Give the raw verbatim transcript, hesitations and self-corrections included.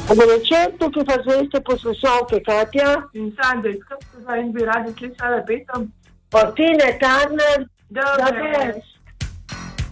Dobro večer, tukaj pa zveste poslušalke Katja in Sandra, skupaj in bi radi slišali petom. Pa Tine Turner, Dobre. da veš.